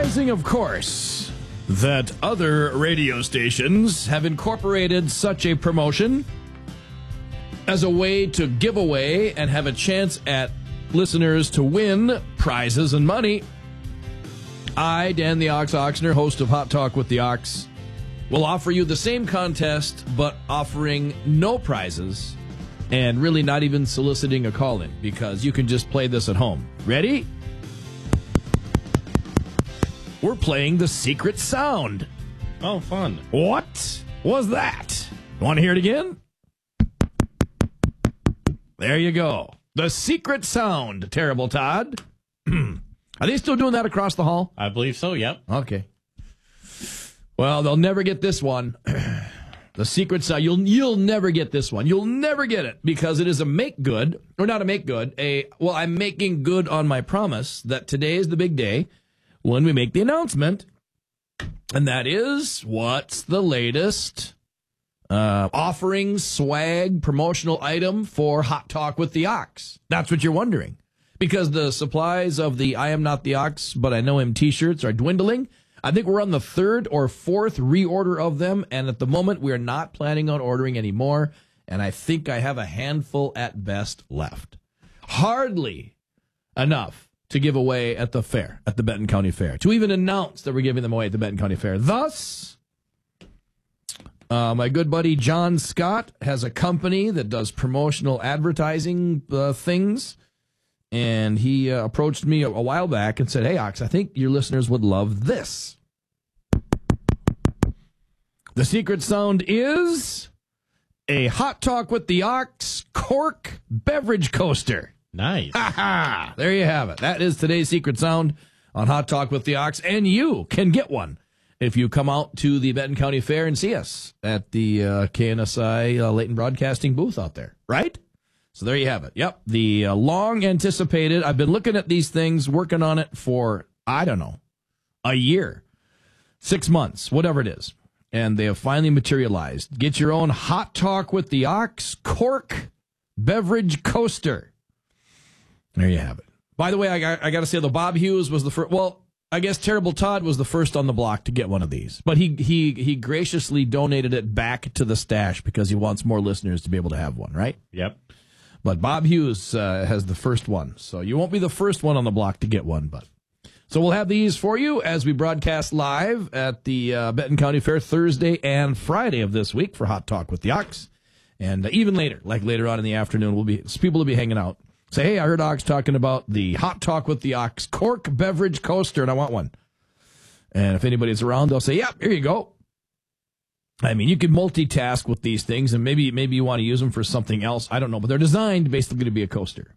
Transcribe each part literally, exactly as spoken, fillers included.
Surprising, of course, that other radio stations have incorporated such a promotion as a way to give away and have a chance at listeners to win prizes and money. I, Dan the Ox Oxner, host of Hot Talk with the Ox, will offer you the same contest, but offering no prizes and really not even soliciting a call-in, because you can just play this at home. Ready? We're playing the secret sound. Oh, fun. What was that? Want to hear it again? There you go. The secret sound, Terrible Todd. Are they still doing that across the hall? I believe so, yep. Okay. Well, they'll never get this one. The secret sound. You'll you'll never get this one. You'll never get it because it is a make good, or not a make good, a, well, I'm making good on my promise that today is the big day when we make the announcement. And that is, what's the latest uh, offering, swag, promotional item for Hot Talk with the Ox? That's what you're wondering. Because the supplies of the I Am Not the Ox, but I Know Him t-shirts are dwindling. I think we're on the third or fourth reorder of them, and at the moment we are not planning on ordering any more, and I think I have a handful at best left. Hardly enough to give away at the fair, at the Benton County Fair, to even announce that we're giving them away at the Benton County Fair. Thus, uh, my good buddy John Scott has a company that does promotional advertising uh, things. And he uh, approached me a, a while back and said, hey, Ox, I think your listeners would love this. The secret sound is a Hot Talk with the Ox cork beverage coaster. Nice. Ha ha! There you have it. That is today's secret sound on Hot Talk with the Ox. And you can get one if you come out to the Benton County Fair and see us at the uh, K N S I uh, Leighton Broadcasting booth out there, right? So there you have it. Yep, the uh, long-anticipated, I've been looking at these things, working on it for, I don't know, a year, six months, whatever it is. And they have finally materialized. Get your own Hot Talk with the Ox cork beverage coaster. There you have it. By the way, I got, I got to say, the Bob Hughes was the first, well, I guess Terrible Todd was the first on the block to get one of these. But he, he, he graciously donated it back to the stash because he wants more listeners to be able to have one, right? Yep. But Bob Hughes uh, has the first one, so you won't be the first one on the block to get one. But so we'll have these for you as we broadcast live at the uh, Benton County Fair Thursday and Friday of this week for Hot Talk with the Ox. And uh, even later, like later on in the afternoon, we'll be people will be hanging out. Say, hey, I heard Ox talking about the Hot Talk with the Ox cork beverage coaster, and I want one. And if anybody's around, they'll say, yeah, here you go. I mean, you can multitask with these things, and maybe maybe you want to use them for something else. I don't know, but they're designed basically to be a coaster.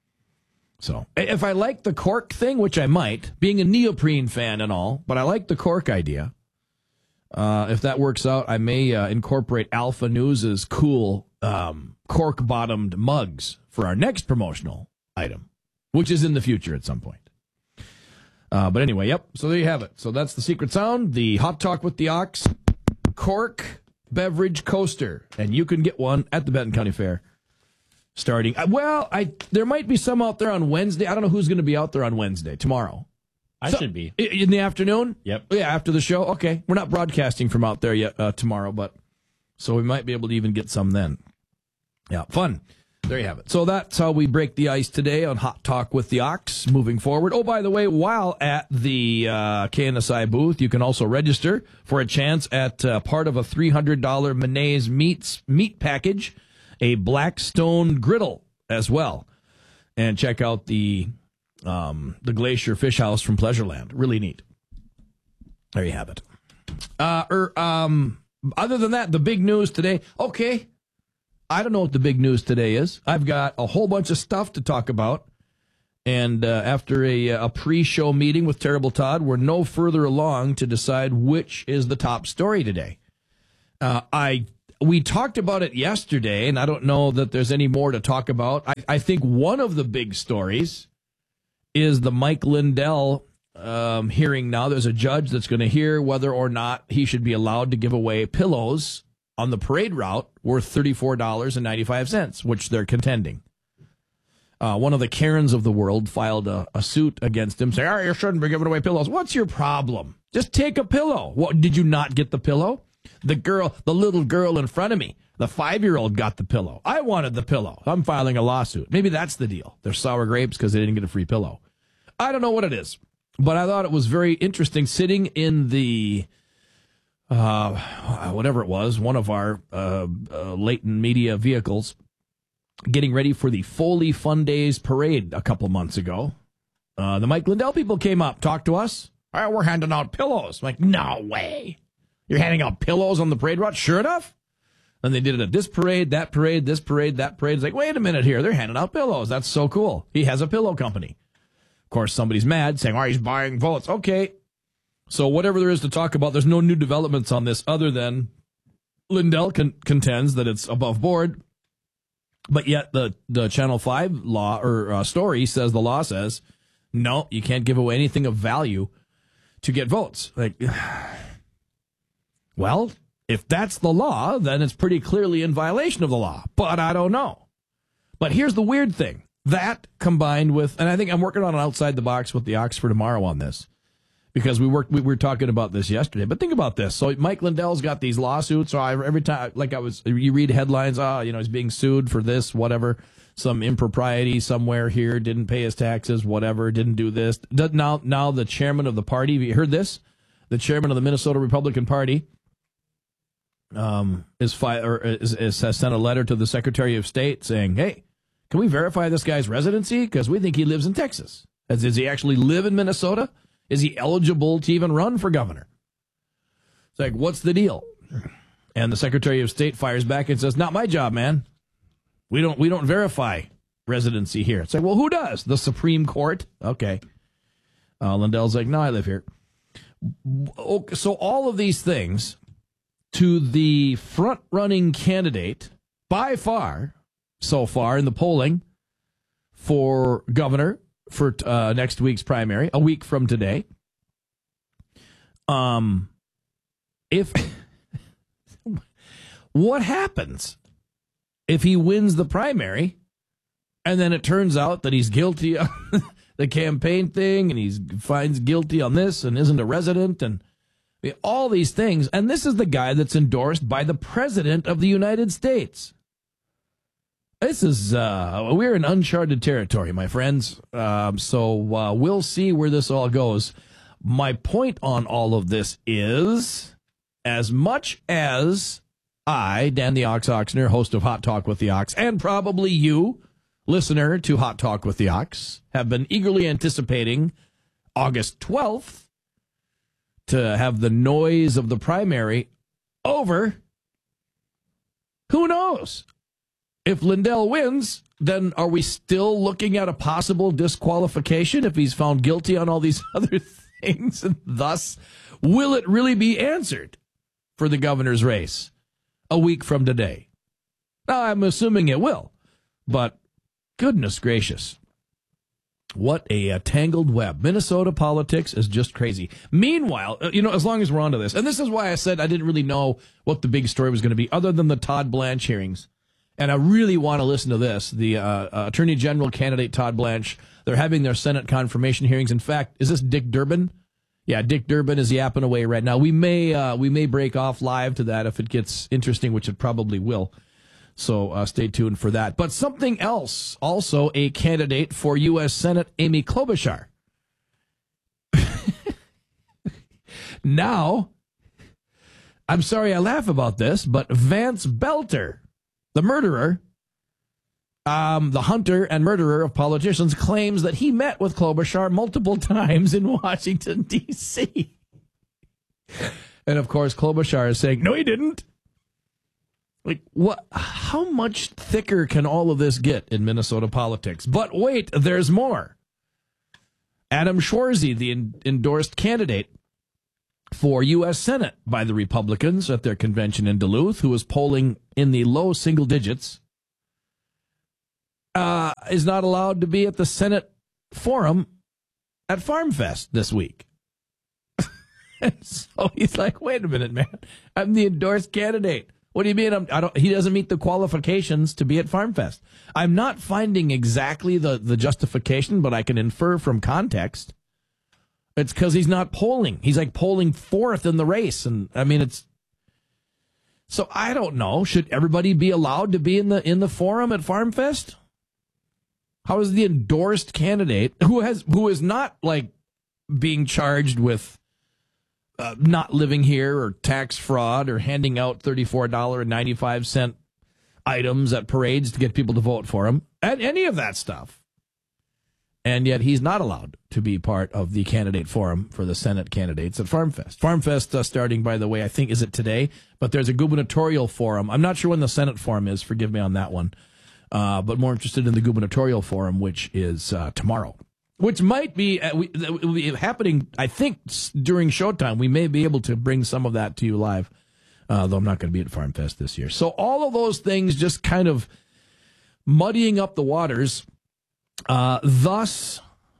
So if I like the cork thing, which I might, being a neoprene fan and all, but I like the cork idea. Uh, if that works out, I may uh, incorporate Alpha News's cool um, cork-bottomed mugs for our next promotional item, which is in the future at some point. Uh, but anyway, yep, so there you have it. So that's the secret sound, the Hot Talk with the Ox cork beverage coaster, and you can get one at the Benton County Fair starting. Well, I there might be some out there on Wednesday. I don't know who's going to be out there on Wednesday, tomorrow. I so, should be. In the afternoon? Yep. Yeah, after the show? Okay. We're not broadcasting from out there yet uh, tomorrow, but so we might be able to even get some then. Yeah, fun. There you have it. So that's how we break the ice today on Hot Talk with the Ox moving forward. Oh, by the way, while at the uh, K N S I booth, you can also register for a chance at uh, part of a three hundred dollars Menace Meats meat package, a Blackstone griddle as well. And check out the um, the Glacier Fish House from Pleasureland. Really neat. There you have it. Uh, er, um, other than that, the big news today, okay. I don't know what the big news today is. I've got a whole bunch of stuff to talk about. And uh, after a, a pre-show meeting with Terrible Todd, we're no further along to decide which is the top story today. Uh, I we talked about it yesterday, and I don't know that there's any more to talk about. I, I think one of the big stories is the Mike Lindell um, hearing now. There's a judge that's going to hear whether or not he should be allowed to give away pillows on the parade route worth thirty-four dollars and ninety-five cents, which they're contending. Uh, one of the Karens of the world filed a, a suit against him saying, oh, you shouldn't be giving away pillows. What's your problem? Just take a pillow. What, did you not get the pillow? The girl, the little girl in front of me, the five-year-old got the pillow. I wanted the pillow. I'm filing a lawsuit. Maybe that's the deal. They're sour grapes because they didn't get a free pillow. I don't know what it is, but I thought it was very interesting sitting in the, uh, whatever it was, one of our uh, uh, latent media vehicles, getting ready for the Foley Fun Days parade a couple months ago. Uh, the Mike Lindell people came up, talked to us. All right, we're handing out pillows. I'm like, no way. You're handing out pillows on the parade route? Sure enough. And they did it at this parade, that parade, this parade, that parade. It's like, wait a minute here. They're handing out pillows. That's so cool. He has a pillow company. Of course, somebody's mad, saying, oh, he's buying votes. Okay. So whatever there is to talk about, there's no new developments on this other than Lindell con- contends that it's above board. But yet the, the Channel five law or uh, story says, the law says, no, you can't give away anything of value to get votes. Like, well, if that's the law, then it's pretty clearly in violation of the law. But I don't know. But here's the weird thing. That combined with, and I think I'm working on an outside the box with the Ox for tomorrow on this, because we worked, we were talking about this yesterday. But think about this. So Mike Lindell's got these lawsuits. So I, every time, like I was, you read headlines, oh, you know, he's being sued for this, whatever, some impropriety somewhere here, didn't pay his taxes, whatever, didn't do this. Now, now the chairman of the party, have you heard this? The chairman of the Minnesota Republican Party um, is, fi- or is, is has sent a letter to the Secretary of State saying, hey, can we verify this guy's residency? Because we think he lives in Texas. As, does he actually live in Minnesota? Is he eligible to even run for governor? It's like, what's the deal? And the Secretary of State fires back and says, not my job, man. We don't we don't verify residency here. It's like, well, who does? The Supreme Court? Okay. Uh, Lindell's like, no, I live here. Okay, so all of these things to the front-running candidate by far, so far in the polling for governor, for uh, next week's primary, a week from today. Um, if what happens if he wins the primary, and then it turns out that he's guilty of the campaign thing, and he's finds guilty on this, and isn't a resident, and I mean, all these things, and this is the guy that's endorsed by the President of the United States. This is, uh, we're in uncharted territory, my friends. Um, so uh, we'll see where this all goes. My point on all of this is, as much as I, Dan the Ox Oxner, host of Hot Talk with the Ox, and probably you, listener to Hot Talk with the Ox, have been eagerly anticipating August twelfth to have the noise of the primary over, who knows? If Lindell wins, then are we still looking at a possible disqualification if he's found guilty on all these other things? And thus, will it really be answered for the governor's race a week from today? Now, I'm assuming it will, but goodness gracious. What a, a tangled web. Minnesota politics is just crazy. Meanwhile, you know, as long as we're onto this, and this is why I said I didn't really know what the big story was going to be other than the Todd Blanche hearings. And I really want to listen to this. The uh, uh, Attorney General candidate, Todd Blanche, they're having their Senate confirmation hearings. In fact, is this Dick Durbin? Yeah, Dick Durbin is yapping away right now. We may uh, we may break off live to that if it gets interesting, which it probably will. So uh, stay tuned for that. But something else, also a candidate for U S Senate, Amy Klobuchar. Now, I'm sorry I laugh about this, but Vance Belter, the murderer, um, the hunter and murderer of politicians, claims that he met with Klobuchar multiple times in Washington, D C And, of course, Klobuchar is saying, no, he didn't. Like, what? How much thicker can all of this get in Minnesota politics? But wait, there's more. Adam Schwarzy, the en- endorsed candidate for U S Senate by the Republicans at their convention in Duluth, who was polling in the low single digits, uh, is not allowed to be at the Senate forum at FarmFest this week. And so he's like, wait a minute, man. I'm the endorsed candidate. What do you mean? I'm, I don't, he doesn't meet the qualifications to be at Farm Fest. I'm not finding exactly the, the justification, but I can infer from context. It's because he's not polling. He's like polling fourth in the race. And I mean, it's, so I don't know. Should everybody be allowed to be in the, in the forum at Farm Fest? How is the endorsed candidate who has, who is not like being charged with Uh, not living here or tax fraud or handing out thirty-four dollars and ninety-five cents items at parades to get people to vote for him, and any of that stuff. And yet he's not allowed to be part of the candidate forum for the Senate candidates at Farm Fest. Farm Fest uh, starting, by the way, I think, is it today? But there's a gubernatorial forum. I'm not sure when the Senate forum is. Forgive me on that one. Uh, but more interested in the gubernatorial forum, which is uh, tomorrow. Which might be, uh, we, it will be happening, I think, during showtime. We may be able to bring some of that to you live, uh, though I'm not going to be at Farm Fest this year. So all of those things just kind of muddying up the waters. Uh, thus,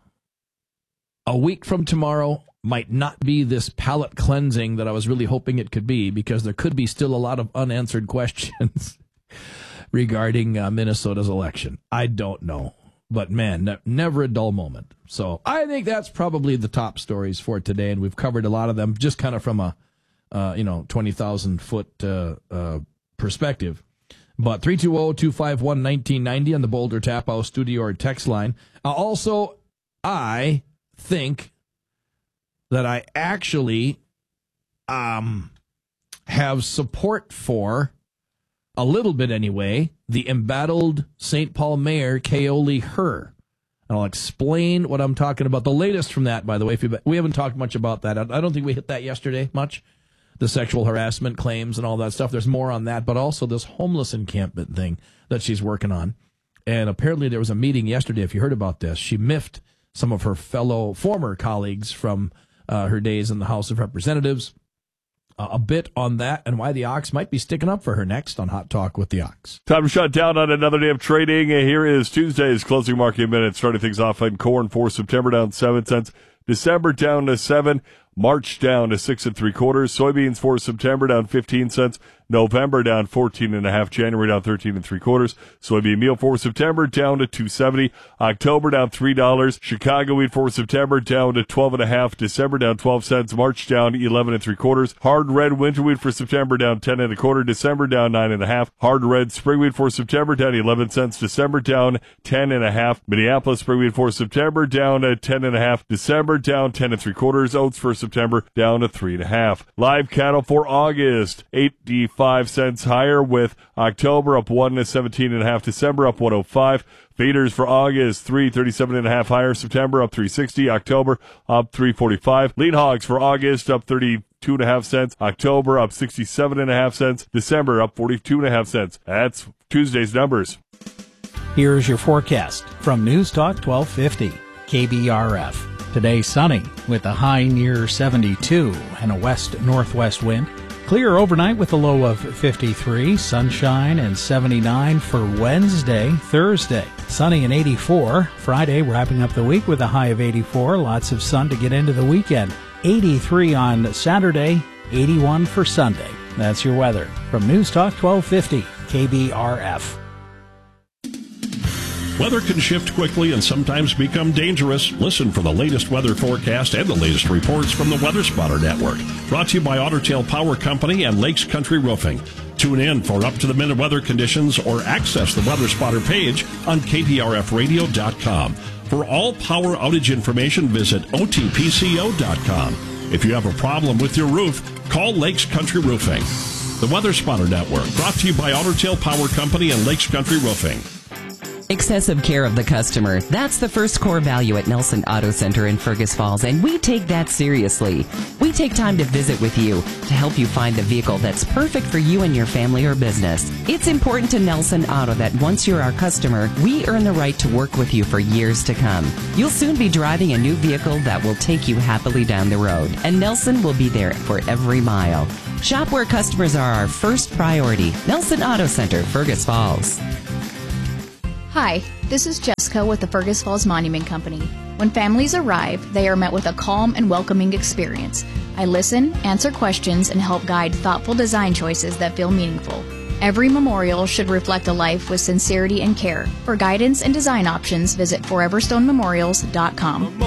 a week from tomorrow might not be this palate cleansing that I was really hoping it could be, because there could be still a lot of unanswered questions regarding uh, Minnesota's election. I don't know. But, man, ne- never a dull moment. So I think that's probably the top stories for today, and we've covered a lot of them just kind of from a, uh, you know, twenty thousand foot uh, uh, perspective. But three two zero, two five one, one nine nine zero on the Boulder Tap House studio or text line. Uh, also, I think that I actually um, have support for, a little bit anyway, the embattled Saint Paul Mayor, Keoli Herr. And I'll explain what I'm talking about. The latest from that, by the way, if you, we haven't talked much about that. I don't think we hit that yesterday much, the sexual harassment claims and all that stuff. There's more on that, but also this homeless encampment thing that she's working on. And apparently there was a meeting yesterday, if you heard about this. She miffed some of her fellow former colleagues from uh, her days in the House of Representatives. Uh, a bit on that and why the Ox might be sticking up for her next on Hot Talk with the Ox. Time to shut down on another day of trading. Here is Tuesday's closing market minute, starting things off in corn for September down seven cents, December down to seven, March down to six and three quarters, soybeans for September down fifteen cents, November down fourteen and a half, January down thirteen and three quarters, soybean meal for September down to two seventy, October down three dollars, Chicago wheat for September down to twelve and a half, December down twelve cents, March down eleven and three quarters, hard red winter wheat for September down ten and a quarter, December down nine and a half, hard red spring wheat for September down eleven cents, December down ten and a half, Minneapolis spring wheat for September down to ten and a half, December down ten and three quarters, oats for September down to three and a half. Live cattle for August, eighty-five cents higher, with October up one to seventeen and a half, December up one oh five. Feeders for August, three thirty-seven and a half higher, September up three sixty, October up three forty-five. Lean hogs for August up thirty-two and a half cents, October up sixty-seven and a half cents, December up forty-two and a half cents. That's Tuesday's numbers. Here's your forecast from News Talk twelve fifty, K B R F. Today sunny with a high near seventy-two and a west-northwest wind. Clear overnight with a low of fifty-three, sunshine and seventy-nine for Wednesday, Thursday. Sunny and eighty-four. Friday wrapping up the week with a high of eighty-four. Lots of sun to get into the weekend. eighty-three on Saturday, eighty-one for Sunday. That's your weather from News Talk twelve fifty, K B R F. Weather can shift quickly and sometimes become dangerous. Listen for the latest weather forecast and the latest reports from the Weather Spotter Network. Brought to you by Otter Tail Power Company and Lakes Country Roofing. Tune in for up-to-the-minute weather conditions or access the Weather Spotter page on K P R F radio dot com. For all power outage information, visit O T P C O dot com. If you have a problem with your roof, call Lakes Country Roofing. The Weather Spotter Network, brought to you by Otter Tail Power Company and Lakes Country Roofing. Excessive care of the customer. That's the first core value at Nelson Auto Center in Fergus Falls, and we take that seriously. We take time to visit with you to help you find the vehicle that's perfect for you and your family or business. It's important to Nelson Auto that once you're our customer, we earn the right to work with you for years to come. You'll soon be driving a new vehicle that will take you happily down the road, and Nelson will be there for every mile. Shop where customers are our first priority. Nelson Auto Center, Fergus Falls. Hi, this is Jessica with the Fergus Falls Monument Company. When families arrive, they are met with a calm and welcoming experience. I listen, answer questions, and help guide thoughtful design choices that feel meaningful. Every memorial should reflect a life with sincerity and care. For guidance and design options, visit forever stone memorials dot com.